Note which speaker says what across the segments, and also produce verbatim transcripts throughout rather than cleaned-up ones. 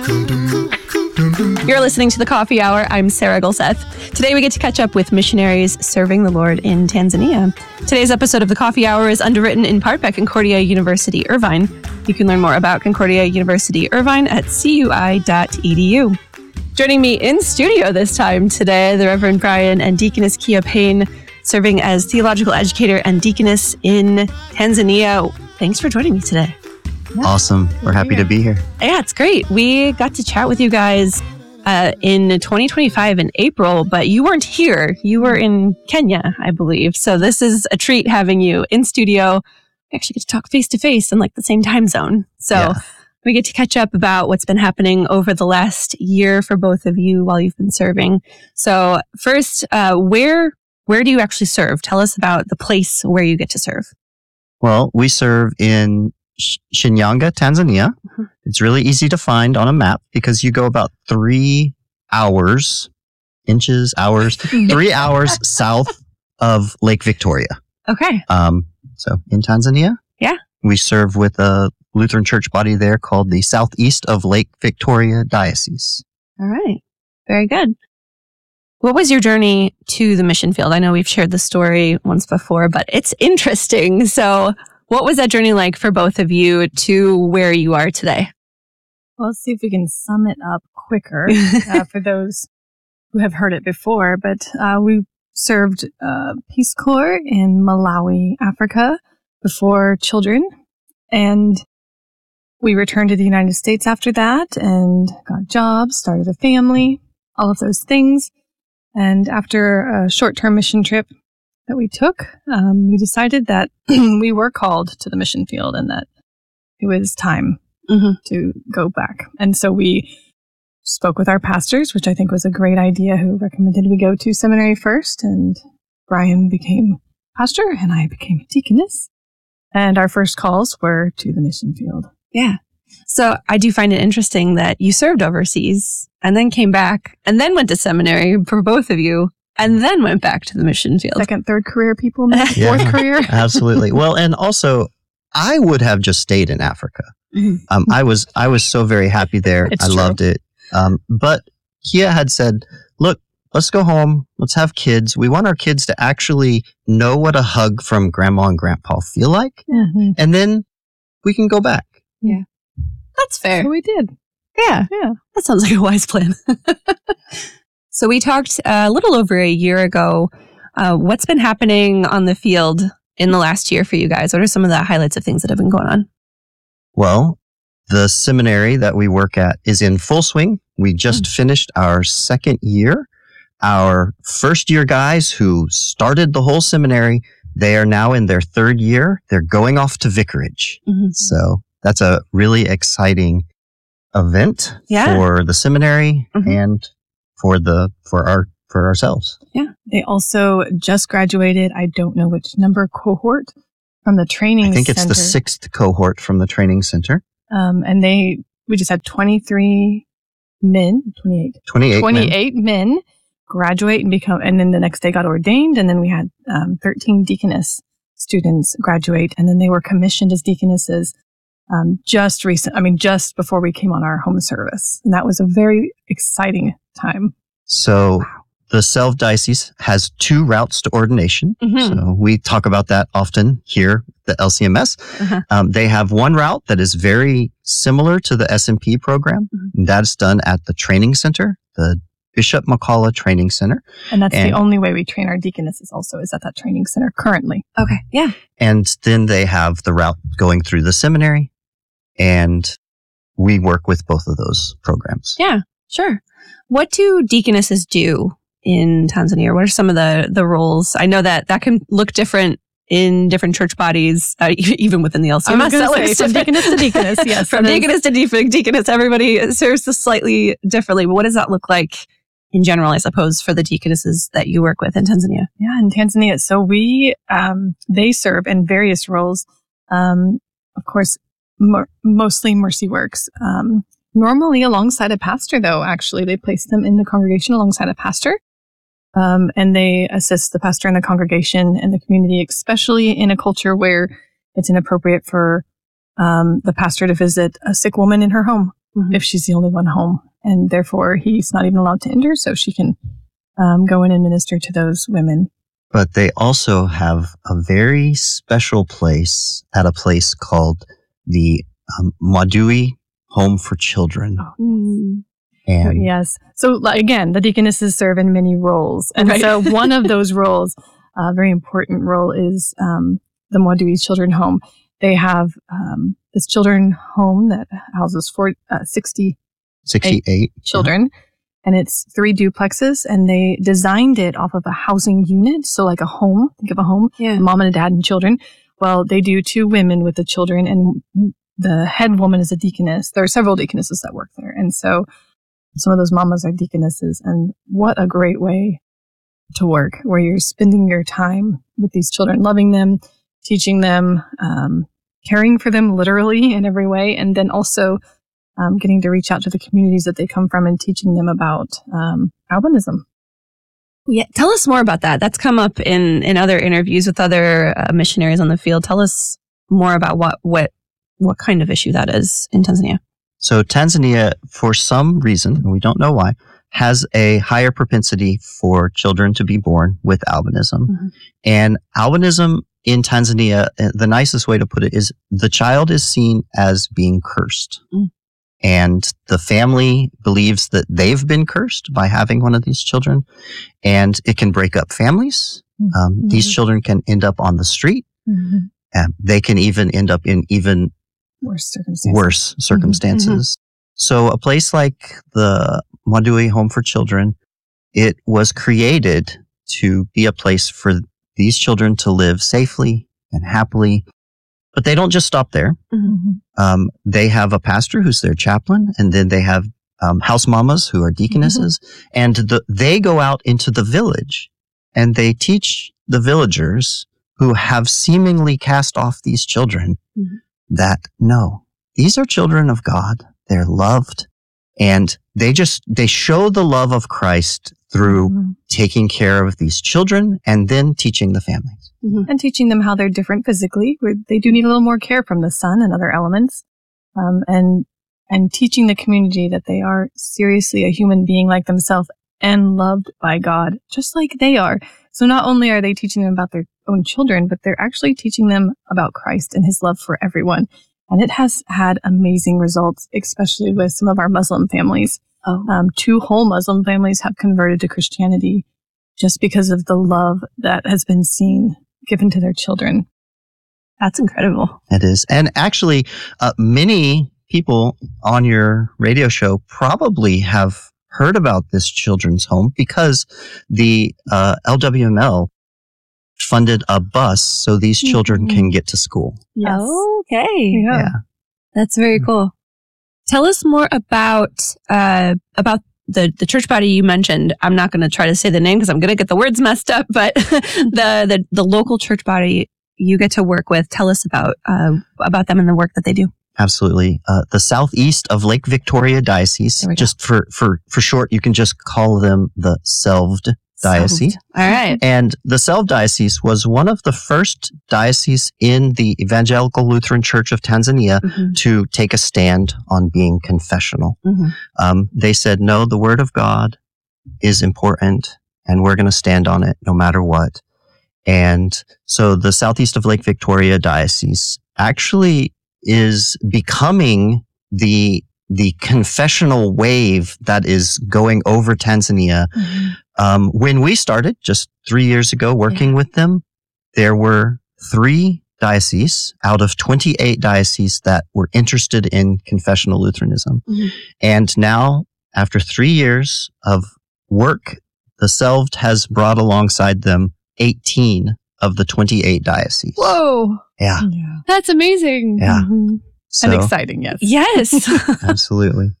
Speaker 1: You're listening to The Coffee Hour. I'm Sarah Gulseth. Today we get to catch up with missionaries serving the Lord in Tanzania. Today's episode of The Coffee Hour is underwritten in part by Concordia University Irvine. You can learn more about Concordia University Irvine at c u i dot e d u. Joining me in studio this time today, the Reverend Brian and Deaconess Kia Payne, serving as theological educator and deaconess in Tanzania. Thanks for joining me today.
Speaker 2: Yeah. Awesome. We're happy to be here.
Speaker 1: Yeah, it's great. We got to chat with you guys uh, in twenty twenty-five in April, but you weren't here. You were in Kenya, I believe. So this is a treat having you in studio. We actually get to talk face to face in like the same time zone. So yeah. We get to catch up about what's been happening over the last year for both of you while you've been serving. So first, uh, where where do you actually serve? Tell us about the place where you get to serve.
Speaker 2: Well, we serve in Shinyanga, Tanzania. Mm-hmm. It's really easy to find on a map because you go about three hours, inches, hours, three hours south of Lake Victoria.
Speaker 1: Okay.
Speaker 2: Um, so in Tanzania,
Speaker 1: yeah,
Speaker 2: we serve with a Lutheran church body there called the Southeast of Lake Victoria Diocese.
Speaker 1: All right. Very good. What was your journey to the mission field? I know we've shared the story once before, but it's interesting. So what was that journey like for both of you to where you are today?
Speaker 3: Well, let's see if we can sum it up quicker uh, for those who have heard it before. But uh, we served uh, Peace Corps in Malawi, Africa, before children. And we returned to the United States after that and got jobs, started a family, all of those things. And after a short-term mission trip that we took, um, we decided that we were called to the mission field and that it was time mm-hmm. to go back. And so we spoke with our pastors, which I think was a great idea, who recommended we go to seminary first. And Brian became pastor and I became a deaconess. And our first calls were to the mission field.
Speaker 1: Yeah. So I do find it interesting that you served overseas and then came back and then went to seminary for both of you. And then went back to the mission field.
Speaker 3: Second, third career people, maybe
Speaker 2: yeah,
Speaker 3: fourth career.
Speaker 2: Absolutely. Well, and also, I would have just stayed in Africa. Um, I was I was so very happy there.
Speaker 3: It's
Speaker 2: I
Speaker 3: true.
Speaker 2: loved it. Um, but Kia had said, look, let's go home. Let's have kids. We want our kids to actually know what a hug from grandma and grandpa feel like.
Speaker 3: Mm-hmm.
Speaker 2: And then we can go back.
Speaker 1: Yeah. That's fair.
Speaker 3: So we did.
Speaker 1: Yeah.
Speaker 3: Yeah.
Speaker 1: That sounds like a wise plan. So we talked a little over a year ago. Uh, what's been happening on the field in the last year for you guys? What are some of the highlights of things that have been going on?
Speaker 2: Well, the seminary that we work at is in full swing. We just mm. finished our second year. Our first year guys who started the whole seminary, they are now in their third year. They're going off to vicarage. Mm-hmm. So that's a really exciting event
Speaker 1: yeah.
Speaker 2: for the seminary mm-hmm. and for the for our for ourselves.
Speaker 3: Yeah. They also just graduated, I don't know which number cohort from the training center.
Speaker 2: I think it's
Speaker 3: center.
Speaker 2: the sixth cohort from the training center.
Speaker 3: Um, and they we just had twenty-three men, twenty-eight.
Speaker 2: twenty-eight,
Speaker 3: twenty-eight men. men graduate and become, and then the next day got ordained, and then we had um, thirteen deaconess students graduate, and then they were commissioned as deaconesses um, just recent, I mean, just before we came on our home service. And that was a very exciting time.
Speaker 2: So wow. The Self Diocese has two routes to ordination. Mm-hmm. So we talk about that often here at the L C M S. Uh-huh. Um, they have one route that is very similar to the S M P program. Mm-hmm. That's done at the training center, the Bishop McCullough Training Center.
Speaker 3: And that's and, the only way we train our deaconesses also is at that training center currently.
Speaker 1: Okay. Yeah.
Speaker 2: And then they have the route going through the seminary. And we work with both of those programs.
Speaker 1: Yeah, sure. What do deaconesses do in Tanzania? What are some of the, the roles? I know that that can look different in different church bodies, uh, even within the L C M S.
Speaker 3: I was say, from deaconess to deaconess, yes.
Speaker 1: From deaconess to deaconess, everybody serves this slightly differently. But what does that look like in general, I suppose, for the deaconesses that you work with in Tanzania?
Speaker 3: Yeah, in Tanzania. So we, um, they serve in various roles. Um, of course, mo- mostly mercy works. Um, normally alongside a pastor, though, actually. They place them in the congregation alongside a pastor. Um, and they assist the pastor and the congregation and the community, especially in a culture where it's inappropriate for um, the pastor to visit a sick woman in her home mm-hmm. if she's the only one home. And therefore, he's not even allowed to enter, so she can um, go in and minister to those women.
Speaker 2: But they also have a very special place at a place called the um, Mwadui Home for Children.
Speaker 3: Mm. And yes. So again, the deaconesses serve in many roles. And right. so one of those roles, a very important role, is um, the Mwadui Children Home. They have um, this children home that houses for, uh, sixty,
Speaker 2: sixty-eight
Speaker 3: children. Yeah. And it's three duplexes, and they designed it off of a housing unit. So like a home, think of a home, yeah. mom and a dad and children. Well, they do two women with the children, and the head woman is a deaconess. There are several deaconesses that work there. And so some of those mamas are deaconesses. And what a great way to work, where you're spending your time with these children, loving them, teaching them, um, caring for them literally in every way, and then also Um, getting to reach out to the communities that they come from and teaching them about um, albinism.
Speaker 1: Yeah, tell us more about that. That's come up in, in other interviews with other uh, missionaries on the field. Tell us more about what, what what kind of issue that is in Tanzania.
Speaker 2: So Tanzania, for some reason, and we don't know why, has a higher propensity for children to be born with albinism. Mm-hmm. And albinism in Tanzania, the nicest way to put it is the child is seen as being cursed. Mm. And the family believes that they've been cursed by having one of these children, and it can break up families. Um, mm-hmm. These children can end up on the street. Mm-hmm. And they can even end up in even
Speaker 3: worse circumstances.
Speaker 2: Worse circumstances. Mm-hmm. So a place like the Mwadui Home for Children, it was created to be a place for these children to live safely and happily. But they don't just stop there. Mm-hmm. Um, they have a pastor who's their chaplain, and then they have um, house mamas who are deaconesses, mm-hmm. and the, they go out into the village and they teach the villagers who have seemingly cast off these children mm-hmm. that no, these are children of God. They're loved, and they just they show the love of Christ through mm-hmm. taking care of these children and then teaching the families.
Speaker 3: Mm-hmm. And teaching them how they're different physically. Where they do need a little more care from the sun and other elements. Um, and and teaching the community that they are seriously a human being like themselves and loved by God, just like they are. So not only are they teaching them about their own children, but they're actually teaching them about Christ and his love for everyone. And it has had amazing results, especially with some of our Muslim families. Oh. Um, two whole Muslim families have converted to Christianity just because of the love that has been seen given to their children.
Speaker 1: That's incredible.
Speaker 2: It is. And actually, uh, many people on your radio show probably have heard about this children's home because the uh, L W M L funded a bus so these children mm-hmm. can get to school.
Speaker 1: Yes. Okay.
Speaker 2: Yeah. yeah.
Speaker 1: That's very cool. Tell us more about uh, about the, the church body you mentioned. I'm not going to try to say the name because I'm going to get the words messed up, but the, the the local church body you get to work with. Tell us about uh, about them and the work that they do.
Speaker 2: Absolutely. Uh, the Southeast of Lake Victoria Diocese, just for, for, for short, you can just call them the Selved Diocese.
Speaker 1: Selved. All right.
Speaker 2: And the Selved Diocese was one of the first dioceses in the Evangelical Lutheran Church of Tanzania mm-hmm. to take a stand on being confessional. Mm-hmm. Um, they said, no, the Word of God is important, and we're going to stand on it no matter what. And so the Southeast of Lake Victoria Diocese actually is becoming the the confessional wave that is going over Tanzania. Mm-hmm. Um, when we started just three years ago working yeah. with them, there were three dioceses out of twenty-eight dioceses that were interested in confessional Lutheranism. Mm-hmm. And now, after three years of work, the Selved has brought alongside them eighteen of the twenty-eight dioceses.
Speaker 3: Whoa.
Speaker 2: Yeah.
Speaker 3: yeah.
Speaker 1: That's amazing.
Speaker 2: Yeah. Mm-hmm. So,
Speaker 3: and exciting, yes.
Speaker 1: Yes.
Speaker 2: Absolutely.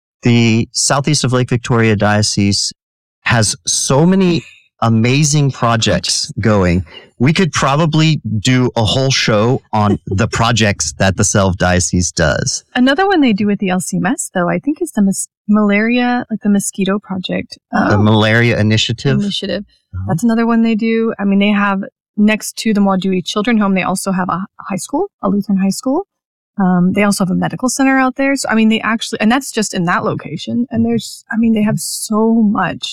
Speaker 2: The Southeast of Lake Victoria Diocese has so many amazing projects going. We could probably do a whole show on the projects that the Selved Diocese does.
Speaker 3: Another one they do with the L C M S, though, I think is the mos- malaria, like the mosquito project.
Speaker 2: Um, the Malaria Initiative.
Speaker 3: Initiative. Uh-huh. That's another one they do. I mean, they have, next to the Mwadui Children Home, they also have a high school, a Lutheran high school. Um, they also have a medical center out there. So, I mean, they actually, and that's just in that location. And there's, I mean, they have so much.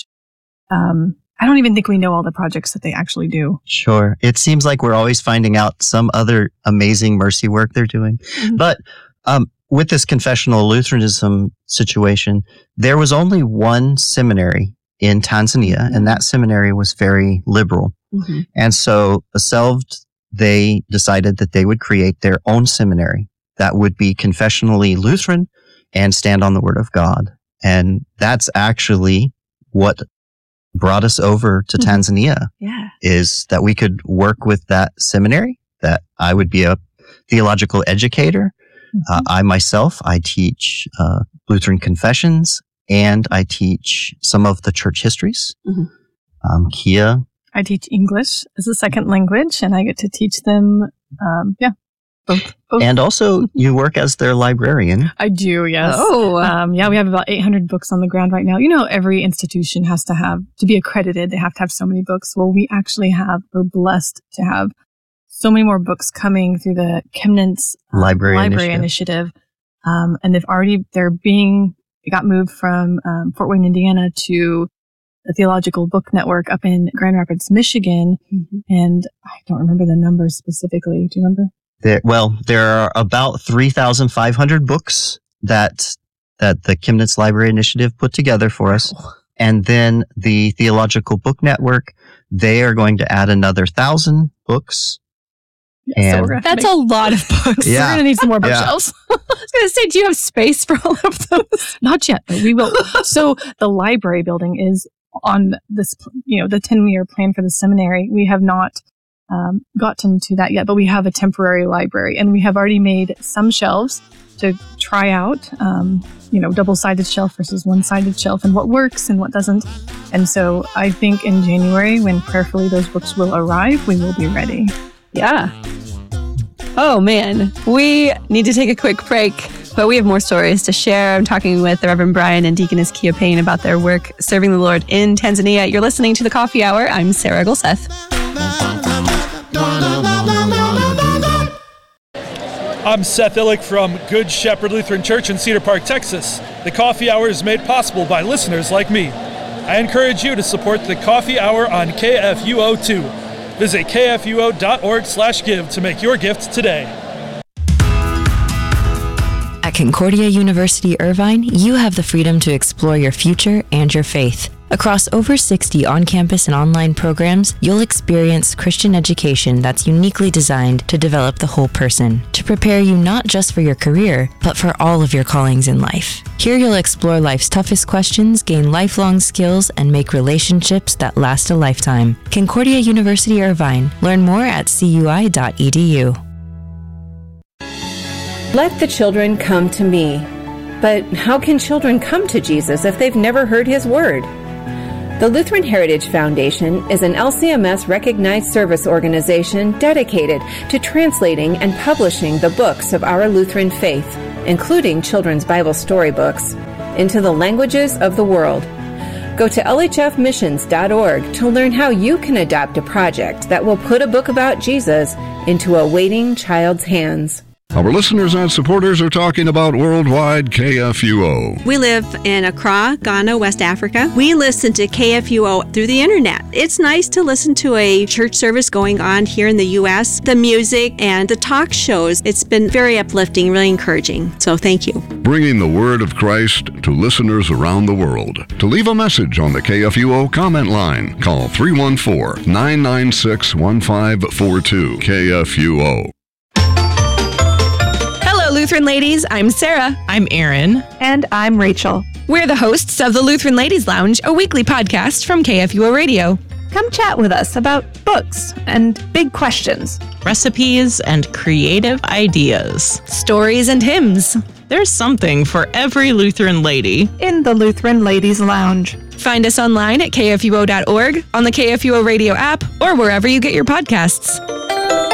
Speaker 3: Um, I don't even think we know all the projects that they actually do.
Speaker 2: Sure. It seems like we're always finding out some other amazing mercy work they're doing. Mm-hmm. But um, with this confessional Lutheranism situation, there was only one seminary in Tanzania, mm-hmm. and that seminary was very liberal. Mm-hmm. And so Aselvd, they decided that they would create their own seminary that would be confessionally Lutheran and stand on the Word of God. And that's actually what brought us over to mm-hmm. Tanzania,
Speaker 1: yeah.
Speaker 2: is that we could work with that seminary, that I would be a theological educator. Mm-hmm. Uh, I myself, I teach uh, Lutheran confessions, and I teach some of the church histories. Mm-hmm. Um, Kia.
Speaker 3: I teach English as a second language, and I get to teach them, um, yeah, both, both.
Speaker 2: And also, you work as their librarian.
Speaker 3: I do, yes.
Speaker 1: Oh.
Speaker 3: Um, yeah, we have about eight hundred books on the ground right now. You know, every institution has to have, to be accredited, they have to have so many books. Well, we actually have, we're blessed to have so many more books coming through the Chemnitz uh,
Speaker 2: Library,
Speaker 3: Library Initiative. Initiative. Um, and they've already, they're being, they got moved from um, Fort Wayne, Indiana to the Theological Book Network up in Grand Rapids, Michigan. Mm-hmm. And I don't remember the numbers specifically. Do you remember?
Speaker 2: There, well, there are about three thousand five hundred books that that the Chemnitz Library Initiative put together for us. Oh. And then the Theological Book Network, they are going to add another one thousand books.
Speaker 3: Yeah,
Speaker 2: and
Speaker 3: so
Speaker 1: that's a lot of books.
Speaker 2: Yeah.
Speaker 3: We're going to need some more bookshelves.
Speaker 1: Yeah. I was going to say, do you have space for all of those?
Speaker 3: Not yet, but we will. So the library building is on this, you know, the ten-year plan for the seminary. We have not um, gotten to that yet, but we have a temporary library, and we have already made some shelves to try out, um, you know, double-sided shelf versus one-sided shelf, and what works and what doesn't. And so I think in January, when prayerfully those books will arrive, we will be ready.
Speaker 1: Yeah. Oh, man. We need to take a quick break, but we have more stories to share. I'm talking with the Reverend Brian and Deaconess Kia Payne about their work serving the Lord in Tanzania. You're listening to The Coffee Hour. I'm Sarah Gulseth.
Speaker 4: I'm Seth Illick from Good Shepherd Lutheran Church in Cedar Park, Texas. The Coffee Hour is made possible by listeners like me. I encourage you to support the Coffee Hour on K F U O two. Visit K F U O dot org slash give to make your gift today.
Speaker 5: At Concordia University Irvine, you have the freedom to explore your future and your faith. Across over sixty on-campus and online programs, you'll experience Christian education that's uniquely designed to develop the whole person, to prepare you not just for your career, but for all of your callings in life. Here you'll explore life's toughest questions, gain lifelong skills, and make relationships that last a lifetime. Concordia University Irvine. Learn more at C U I dot E D U.
Speaker 6: Let the children come to me. But how can children come to Jesus if they've never heard his word? The Lutheran Heritage Foundation is an L C M S-recognized service organization dedicated to translating and publishing the books of our Lutheran faith, including children's Bible storybooks, into the languages of the world. Go to L H F missions dot org to learn how you can adopt a project that will put a book about Jesus into a waiting child's hands.
Speaker 7: Our listeners and supporters are talking about Worldwide K F U O.
Speaker 8: We live in Accra, Ghana, West Africa. We listen to K F U O through the internet. It's nice to listen to a church service going on here in the U S. The music and the talk shows, it's been very uplifting, really encouraging. So thank you.
Speaker 7: Bringing the word of Christ to listeners around the world. To leave a message on the K F U O comment line, call three one four, nine nine six, one five four two. K F U O.
Speaker 1: Lutheran Ladies, I'm Sarah.
Speaker 9: I'm Erin.
Speaker 10: And I'm Rachel.
Speaker 1: We're the hosts of the Lutheran Ladies Lounge, a weekly podcast from K F U O Radio.
Speaker 10: Come chat with us about books and big questions,
Speaker 9: recipes and creative ideas,
Speaker 1: stories and hymns.
Speaker 9: There's something for every Lutheran lady
Speaker 10: in the Lutheran Ladies Lounge.
Speaker 1: Find us online at K F U O dot org, on the K F U O Radio app, or wherever you get your podcasts.